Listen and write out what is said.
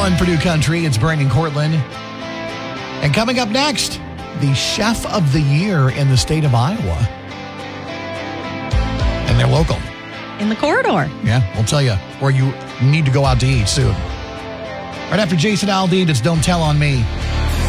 1 Purdue Country. It's Brandon Cortland. And coming up next, the Chef of the Year in the state of Iowa. And they're local. In the corridor. Yeah, we'll tell you where you need to go out to eat soon. Right after Jason Aldean, it's Don't Tell on Me.